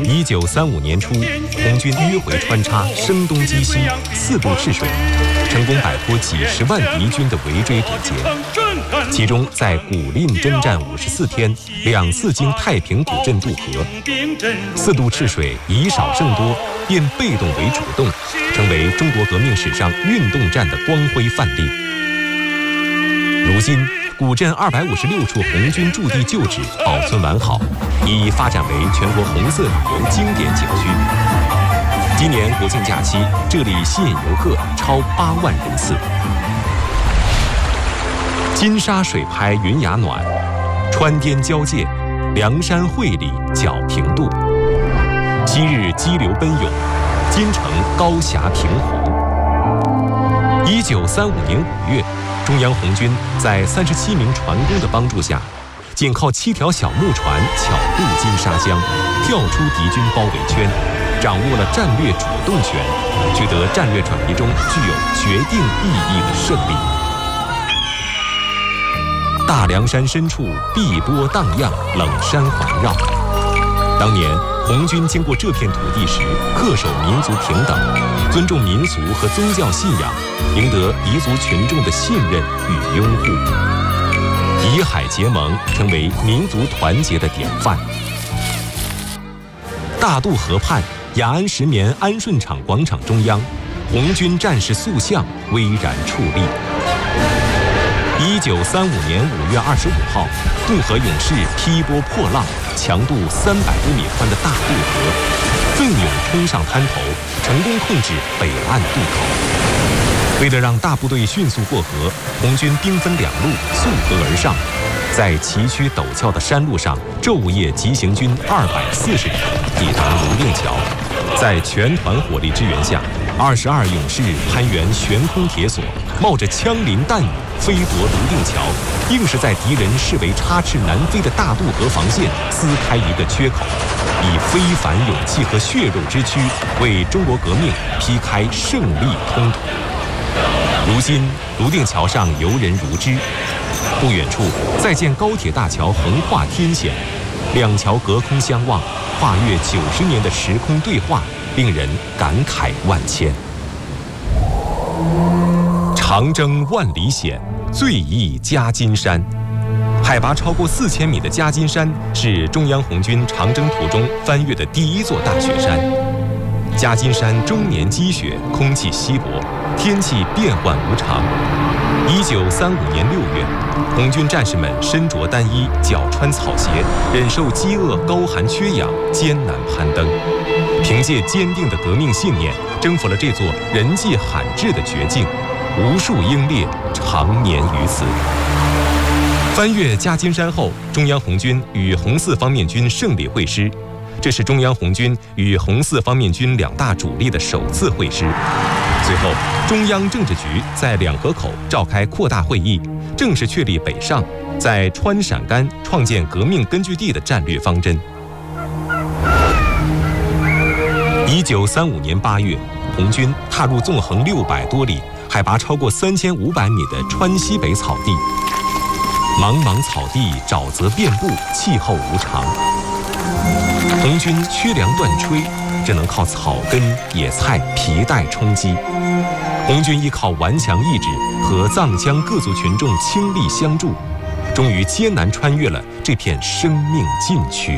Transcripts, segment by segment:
1935年初，红军迂回穿插，声东击西，4渡赤水，成功摆脱几十万敌军的围追堵截。其中，在古蔺征战54天，2次经太平古镇渡河，4渡赤水以少胜多，变被动为主动，成为中国革命史上运动战的光辉范例。如今，古镇256处红军驻地旧址保存完好，已发展为全国红色旅游经典景区。今年国庆假期，这里吸引游客超8万人次。金沙水拍云崖暖，川滇交界，梁山会里角平渡。昔日激流奔涌，今成高峡平湖。1935年5月，中央红军在37名船工的帮助下，仅靠7条小木船巧渡金沙江，跳出敌军包围圈，掌握了战略主动权，取得战略转移中具有决定意义的胜利。大凉山深处，碧波荡漾，冷山环绕。当年红军经过这片土地时，恪守民族平等，尊重民俗和宗教信仰，赢得彝族群众的信任与拥护，以海结盟，成为民族团结的典范。大渡河畔，雅安石棉安顺厂广场中央，红军战士塑像巍然矗立。1935年5月25号，渡河勇士劈波破浪，强渡300多米宽的大渡河，奋勇冲上滩头，成功控制北岸渡口。为了让大部队迅速过河，红军兵分2路溯河而上，在崎岖陡峭的山路上，昼夜急行军240里，抵达泸定桥。在全团火力支援下，22勇士攀援悬空铁索，冒着枪林弹雨飞夺泸定桥，硬是在敌人视为插翅难飞的大渡河防线撕开一个缺口，以非凡勇气和血肉之躯为中国革命劈开胜利通途。如今泸定桥上游人如织，不远处再见高铁大桥横跨天险，两桥隔空相望，跨越90年的时空对话，令人感慨万千。长征万里险，最忆夹金山。海拔超过4000米的夹金山是中央红军长征途中翻越的第1座大雪山。夹金山终年积雪，空气稀薄，天气变幻无常。1935年6月，红军战士们身着单衣，脚穿草鞋，忍受饥饿、高寒、缺氧，艰难攀登。凭借坚定的革命信念，征服了这座人迹罕至的绝境，无数英烈长眠于此。翻越夹金山后，中央红军与红四方面军胜利会师，这是中央红军与红四方面军2大主力的首次会师。随后，中央政治局在两河口召开扩大会议，正式确立北上，在川陕甘创建革命根据地的战略方针。1935年8月，红军踏入纵横600多里、海拔超过3500米的川西北草地。茫茫草地，沼泽遍布，气候无常。红军缺粮断炊，只能靠草根、野菜、皮带充饥。红军依靠顽强意志和藏羌各族群众倾力相助，终于艰难穿越了这片生命禁区。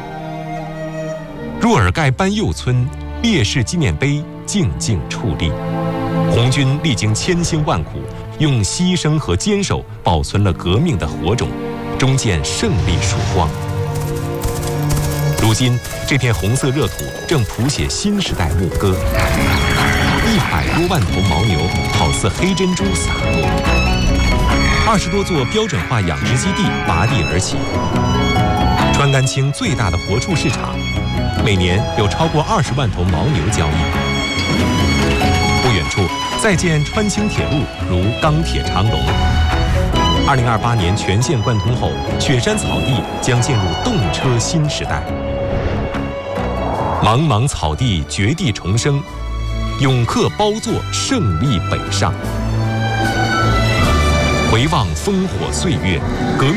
若尔盖班右村烈士纪念碑静静矗立，红军历经千辛万苦，用牺牲和坚守保存了革命的火种，终见胜利曙光。如今，这片红色热土正谱写新时代牧歌，100多万头牦牛好似黑珍珠洒落，20多座标准化养殖基地拔地而起。川甘青最大的活畜市场，每年有超过20万头牦牛交易。不远处再见川青铁路如钢铁长龙。2028年全线贯通后，雪山草地将进入动车新时代。茫茫草地，绝地重生，永克包座，胜利北上。回望烽火岁月，革命